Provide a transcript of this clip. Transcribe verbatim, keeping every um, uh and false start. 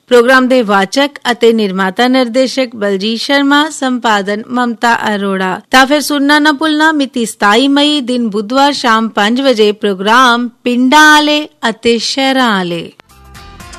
Programme ਦੇ ਵਾਚਕ ਅਤੇ ਨਿਰਮਾਤਾ ਨਿਰਦੇਸ਼ਕ ਬਲਜੀਤ ਸ਼ਰਮਾ, ਸੰਪਾਦਨ ਮਮਤਾ ਅਰੋੜਾ। ਤਾਂ ਫਿਰ ਸੁਣਨਾ ਨਾ ਭੁੱਲਣਾ ਮਿਤੀ ਸਤਾਈ ਮਈ ਦਿਨ ਬੁੱਧਵਾਰ ਸ਼ਾਮ ਪੰਜ ਵਜੇ ਪ੍ਰੋਗਰਾਮ ਪਿੰਡਾਂ ਵਾਲੇ ਅਤੇ ਸ਼ਹਿਰਾਂ ਵਾਲੇ।